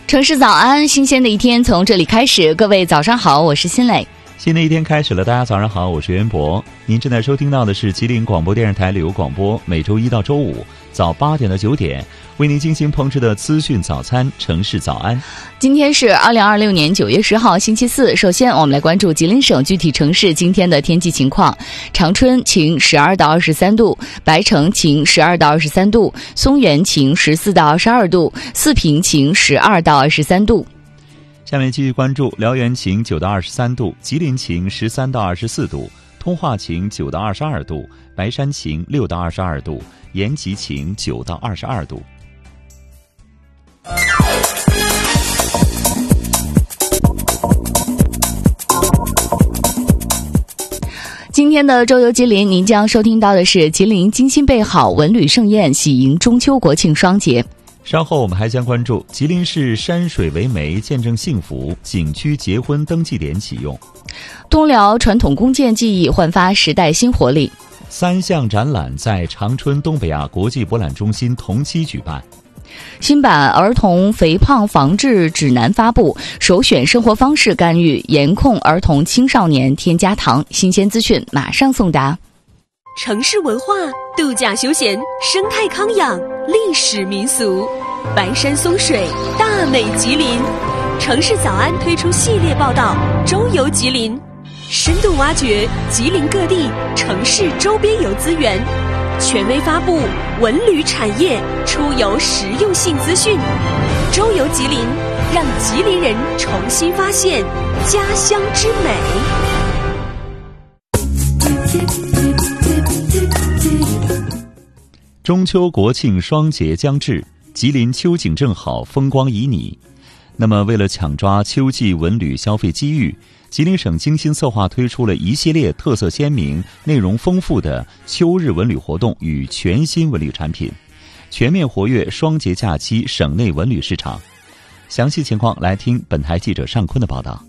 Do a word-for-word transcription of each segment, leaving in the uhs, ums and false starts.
城市早安，新鲜的一天从这里开始。各位早上好，我是新磊。 新的一天开始了，大家早上好，我是袁博。您正在收听到的是吉林广播电视台旅游广播，每周一到周五早八点到九点为您精心烹制的资讯早餐城市早安。 今天是二零二六年九月十号星期四，首先我们来关注吉林省具体城市今天的天气情况。长春晴十二到二十三度，白城晴十二到二十三度，松原晴十四到二十二度，四平晴十二到二十三度。 下面继续关注辽源晴九到二十三度，吉林晴十三到二十四度，通化晴九到二十二度，白山晴六到二十二度，延吉晴九到二十二度。 今天的周游吉林，您将收听到的是吉林精心备好文旅盛宴，喜迎中秋国庆双节。 稍后我们还将关注吉林市山水为媒，见证幸福景区结婚登记点启用。 东辽传统弓箭技艺焕发时代新活力。 三项展览在长春东北亚国际博览中心同期举办。 新版儿童肥胖防治指南发布，首选生活方式干预，严控儿童青少年添加糖。新鲜资讯马上送达。 城市文化、度假休闲、生态康养、历史民俗，白山松水，大美吉林。城市早安推出系列报道《周游吉林》，深度挖掘吉林各地城市周边游资源，权威发布文旅产业出游实用性资讯。周游吉林，让吉林人重新发现家乡之美。 中秋国庆双节将至，吉林秋景正好，风光旖旎。那么为了抢抓秋季文旅消费机遇，吉林省精心策划推出了一系列特色鲜明、内容丰富的秋日文旅活动与全新文旅产品，全面活跃双节假期省内文旅市场。详细情况来听本台记者尚坤的报道。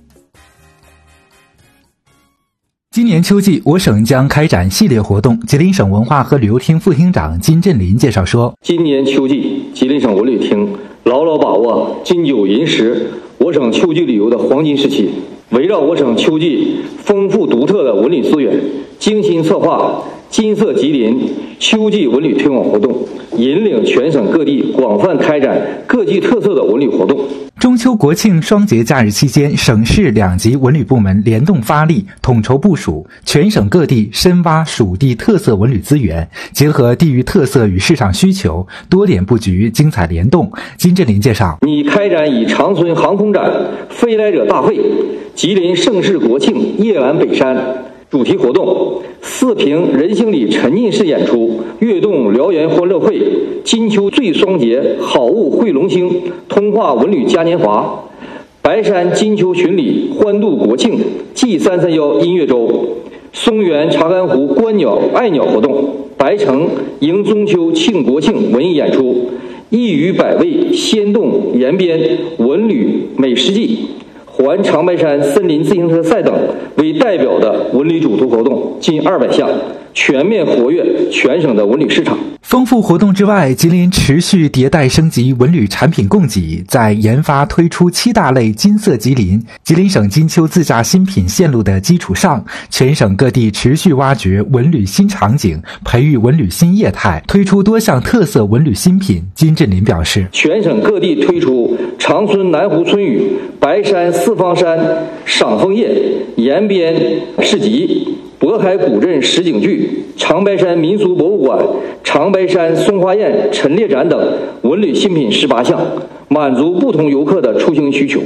今年秋季，我省将开展系列活动。吉林省文化和旅游厅副厅长金振林介绍说， 今年秋季，吉林省文旅厅牢牢把握金九银十我省秋季旅游的黄金时期，围绕我省秋季丰富独特的文旅资源，精心策划金色吉林秋季文旅推广活动，引领全省各地广泛开展各季特色的文旅活动。 中秋国庆双节假日期间，省市两级文旅部门联动发力，统筹部署，全省各地深挖属地特色文旅资源，结合地域特色与市场需求，多点布局，精彩联动。金振林介绍， 拟开展以长春航空展、飞来者大会、吉林盛世国庆夜览北山主题活动，四平人性里沉浸式演出，跃动辽源欢乐会，金秋最双节好物会龙兴，通化文旅嘉年华，白山金秋巡礼欢度国庆 G 三三一音乐周，松原查干湖观鸟爱鸟活动，白城迎中秋庆国庆文艺演出，一鱼百味鲜动延边文旅美食季，环长白山森林自行车赛等为代表的文旅主题活动近二百项，全面活跃全省的文旅市场。 丰富活动之外，吉林持续迭代升级文旅产品供给，在研发推出七大类金色吉林、吉林省金秋自驾新品线路的基础上，全省各地持续挖掘文旅新场景，培育文旅新业态，推出多项特色文旅新品。金振林表示， 全省各地推出长春南湖春雨、白山四方山赏枫叶、延边市集、渤海古镇实景剧、长白山民俗博物馆、长白山松花宴陈列展等文旅新品十八项，满足不同游客的出行需求。